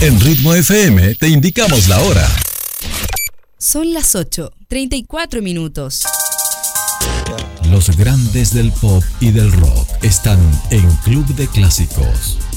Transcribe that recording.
En Ritmo FM te indicamos la hora. Son las 8:34. Los grandes del pop y del rock están en Club de Clásicos.